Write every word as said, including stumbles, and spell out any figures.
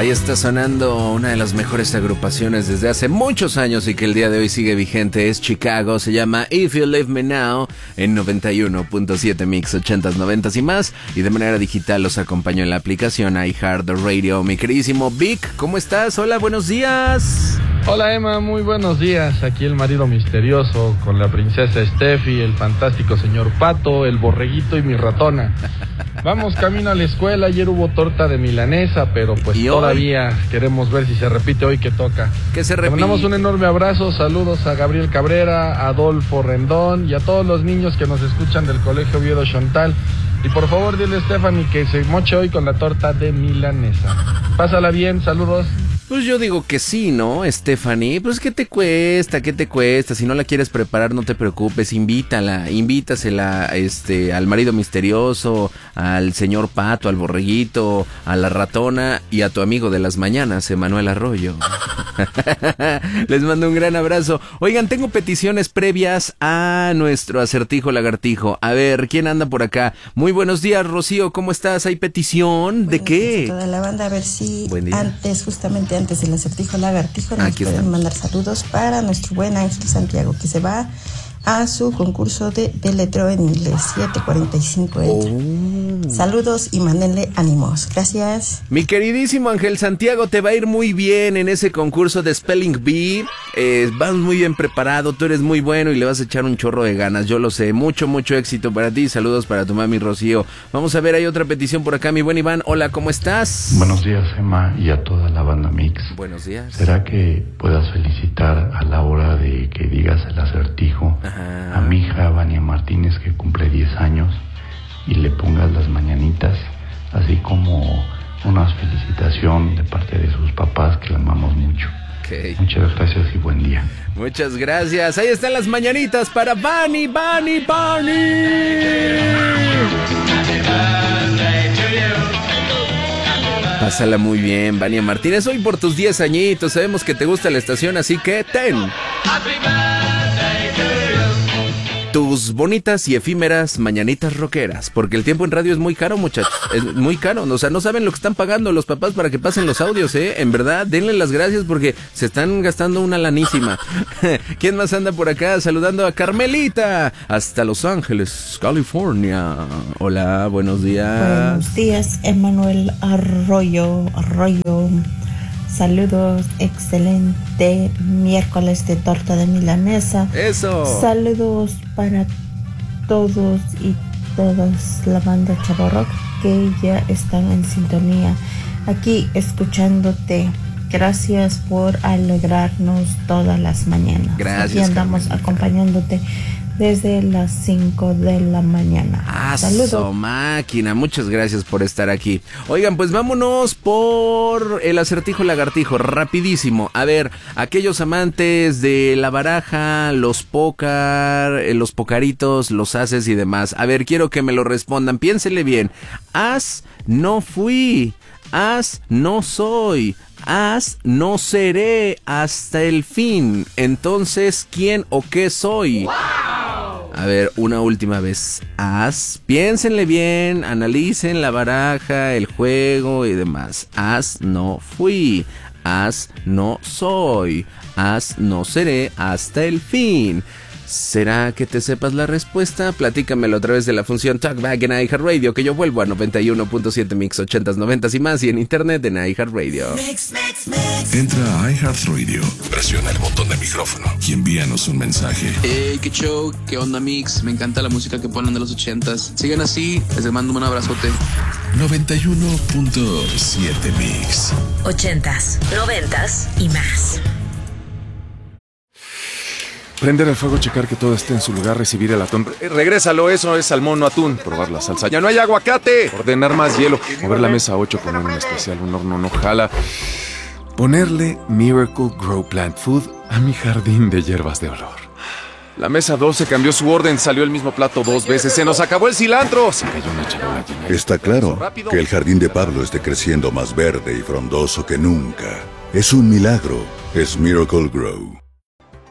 Ahí está sonando una de las mejores agrupaciones desde hace muchos años y que el día de hoy sigue vigente. Es Chicago, se llama If You Leave Me Now en noventa y uno punto siete Mix, ochentas, noventas y más. Y de manera digital los acompaño en la aplicación iHeartRadio. Mi queridísimo Vic, ¿cómo estás? Hola, buenos días. Hola Emma, muy buenos días. Aquí el marido misterioso con la princesa Steffi, el fantástico señor Pato, el borreguito y mi ratona. Vamos camino a la escuela. Ayer hubo torta de milanesa, pero pues todavía hoy queremos ver si se repite hoy que toca. Que se repite. repite. Le mandamos un enorme abrazo, saludos a Gabriel Cabrera, a Adolfo Rendón y a todos los niños que nos escuchan del Colegio Oviedo Chontal. Y por favor dile a Stephanie que se moche hoy con la torta de milanesa. Pásala bien, saludos. Pues yo digo que sí, ¿no, Stephanie? Pues ¿qué te cuesta? ¿Qué te cuesta? Si no la quieres preparar, no te preocupes, invítala, invítasela este, al marido misterioso, al señor Pato, al borreguito, a la ratona y a tu amigo de las mañanas, Emanuel Arroyo. Les mando un gran abrazo. Oigan, tengo peticiones previas a nuestro acertijo lagartijo. A ver, ¿quién anda por acá? Muy buenos días, Rocío, ¿cómo estás? ¿Hay petición? ¿De qué? Toda la banda, a ver si antes, justamente antes del acertijo lagartijo, nos Aquí pueden está. mandar saludos para nuestro buen Ángel Santiago, que se va a su concurso de deletreo en inglés. Siete cuarenta y cinco entra. Oh. Saludos y mándenle ánimos. Gracias. Mi queridísimo Ángel Santiago, te va a ir muy bien en ese concurso de Spelling Bee. Eh, vas muy bien preparado, tú eres muy bueno y le vas a echar un chorro de ganas, yo lo sé. Mucho, mucho éxito para ti. Saludos para tu mami Rocío. Vamos a ver, hay otra petición por acá, mi buen Iván. Hola, ¿cómo estás? Buenos días, Emma, y a toda la banda Mix. Buenos días. ¿Será que puedas felicitar a la hora de que digas el acertijo Ajá. a mi hija Vania Martínez, que cumple diez años, y le pongas las mañanitas, así como una felicitación de parte de sus papás, que la amamos mucho? Okay. Muchas gracias y buen día. Muchas gracias. Ahí están las mañanitas para Vani, Vani, Vani. Pásala muy bien, Vania Martínez. Hoy por tus diez añitos. Sabemos que te gusta la estación, así que ten tus bonitas y efímeras mañanitas rockeras, porque el tiempo en radio es muy caro, muchachos, es muy caro, o sea, no saben lo que están pagando los papás para que pasen los audios, eh, en verdad, denle las gracias porque se están gastando una lanísima. ¿Quién más anda por acá? Saludando a Carmelita, hasta Los Ángeles, California. Hola, buenos días. Buenos días, Emanuel Arroyo, Arroyo. Saludos, excelente miércoles de torta de milanesa. Eso. Saludos para todos y todas la banda Chavo Rock que ya están en sintonía aquí escuchándote. Gracias por alegrarnos todas las mañanas. Gracias. Aquí andamos Carmen, acompañándote desde las cinco de la mañana. Ah, saludos. Máquina, muchas gracias por estar aquí. Oigan, pues vámonos por el acertijo lagartijo, rapidísimo. A ver, aquellos amantes de la baraja, los pócar, eh, los pocaritos, los ases y demás. A ver, quiero que me lo respondan, piénsenle bien. As no fui, as no soy, as no seré hasta el fin. Entonces, ¿quién o qué soy? ¡Wow! A ver, una última vez. As, piénsenle bien, analicen la baraja, el juego y demás. As no fui, as no soy, as no seré hasta el fin. ¿Será que te sepas la respuesta? Platícamelo a través de la función Talkback en iHeartRadio, que yo vuelvo a noventa y uno punto siete Mix, ochentas, noventas y más, y en internet en iHeartRadio. Mix, mix, mix. Entra a iHeartRadio, presiona el botón de micrófono y envíanos un mensaje. Hey, qué show, qué onda Mix, me encanta la música que ponen de los ochentas. Sigan así, les mando un abrazote. noventa y uno punto siete Mix. Ochentas, noventas y más. Prender el fuego, checar que todo esté en su lugar, recibir el atún. Eh, regrésalo, eso es salmón, no atún. Probar la salsa. ¡Ya no hay aguacate! Ordenar más hielo. Mover la mesa ocho, poner un especial, un horno no jala. Ponerle Miracle Grow Plant Food a mi jardín de hierbas de olor. La mesa doce cambió su orden, salió el mismo plato dos veces. ¡Se nos acabó el cilantro! Se cayó una charola llena. Está claro que el jardín de Pablo esté creciendo más verde y frondoso que nunca. Es un milagro. Es Miracle Grow.